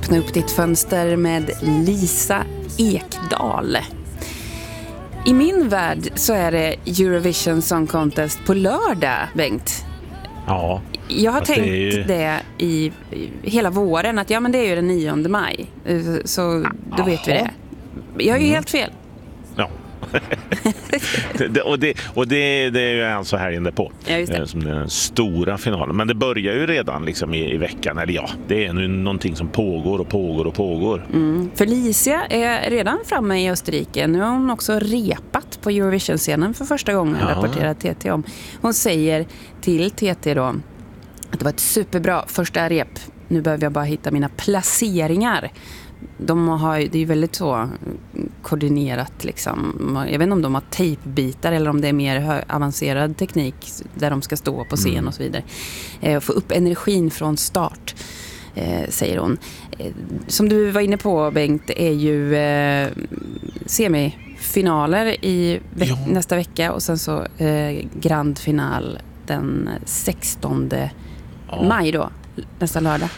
Öppna upp ditt fönster med Lisa Ekdahl. I min värld så är det Eurovision Song Contest på lördag, Bengt. Ja. Jag har tänkt det i hela våren, att ja, men det är ju den 9 maj. Så då vet vi det. Jag är ju helt fel. Ja. det är ju alltså helgen därpå. Ja, just det. Som den stora finalen. Men det börjar ju redan liksom i veckan. Eller ja, det är nu någonting som pågår. Felicia är redan framme i Österrike. Nu har hon också repat på Eurovision-scenen för första gången, rapporterar TT om. Hon säger till TT då att det var ett superbra första rep. Nu behöver jag bara hitta mina placeringar. Det är ju väldigt så koordinerat liksom. Jag vet inte om de har tejpbitar eller om det är mer avancerad teknik där de ska stå på scen och så vidare. Få upp energin från start, säger hon. Som du var inne på, Bengt, är ju semifinaler i nästa vecka och sen så grand final den 16 maj då, nästa lördag.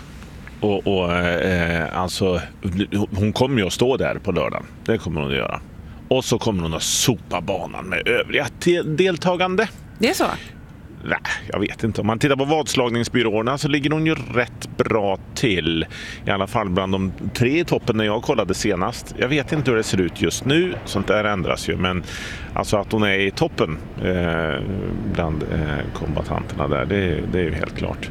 Alltså hon kommer ju att stå där på lördagen. Det kommer hon att göra. Och så kommer hon att sopa banan med övriga deltagande. Det är så? Nej, jag vet inte. Om man tittar på vadslagningsbyråerna så ligger hon ju rätt bra till. I alla fall bland de 3 i toppen när jag kollade senast. Jag vet inte hur det ser ut just nu. Sånt där ändras ju. Men alltså att hon är i toppen bland kombatanterna där, det är ju helt klart.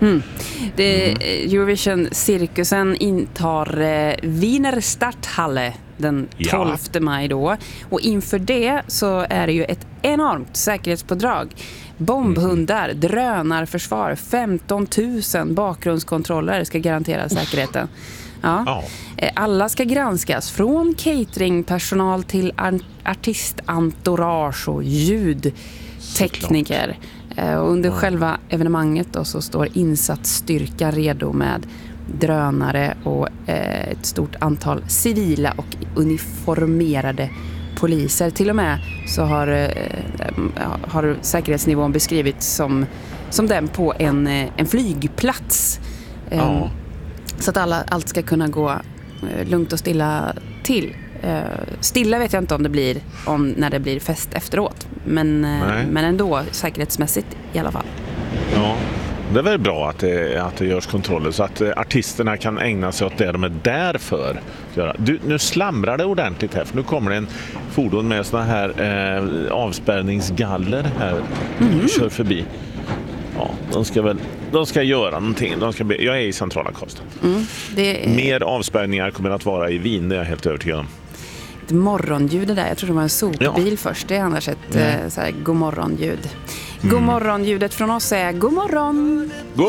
Eurovision-cirkusen intar Wiener Stadthalle den 12 maj då. Och inför det så är det ju ett enormt säkerhetspådrag. Bombhundar, drönarförsvar, 15 000 bakgrundskontroller ska garantera säkerheten. Ja. Alla ska granskas, från cateringpersonal till artistentourage och ljudtekniker. Under själva evenemanget då så står insatsstyrkan redo med drönare och ett stort antal civila och uniformerade poliser. Till och med så har säkerhetsnivån beskrivits som den på en flygplats. Så att allt ska kunna gå lugnt och stilla till. Stilla vet jag inte om det blir när det blir fest efteråt. Men ändå säkerhetsmässigt i alla fall. Ja. Det är väl bra att det görs kontroller så att artisterna kan ägna sig åt det de är där för. Nu slamrar det ordentligt här, för nu kommer det en fordon med såna här avspärrningsgaller här. Kör förbi. Ja, de ska göra någonting. Jag är i centrala Karlstad. Mer avspärrningar kommer att vara i Wien, det är jag helt övertygad om. Ett morgonljud där. Jag tror det var en sopbil först. Det är annars ett så här, god morgonljud. God morgonljudet från oss är god morgon.